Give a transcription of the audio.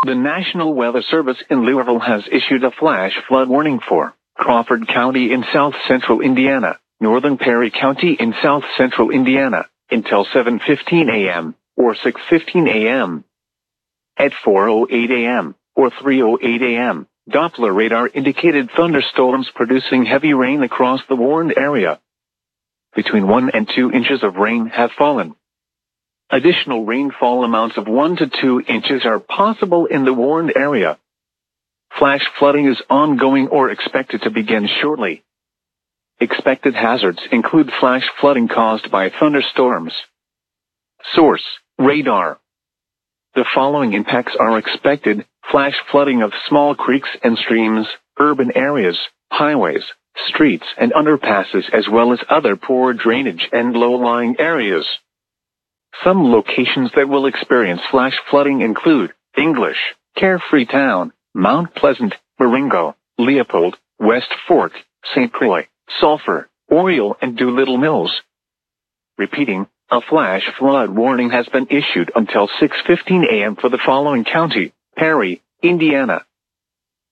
The National Weather Service in Louisville has issued a flash flood warning for Crawford County in south-central Indiana, northern Perry County in south-central Indiana, until 7:15 a.m. or 6:15 a.m. At 4:08 a.m. or 3:08 a.m., Doppler radar indicated thunderstorms producing heavy rain across the warned area. Between 1 and 2 inches of rain have fallen. Additional rainfall amounts of 1 to 2 inches are possible in the warned area. Flash flooding is ongoing or expected to begin shortly. Expected hazards include flash flooding caused by thunderstorms. Source: radar. The following impacts are expected: flash flooding of small creeks and streams, urban areas, highways, streets and underpasses, as well as other poor drainage and low-lying areas. Some locations that will experience flash flooding include English, Carefree Town, Mount Pleasant, Marengo, Leopold, West Fork, St. Croix, Sulphur, Oriole, and Doolittle Mills. Repeating, a flash flood warning has been issued until 6:15 a.m. for the following county: Perry, Indiana,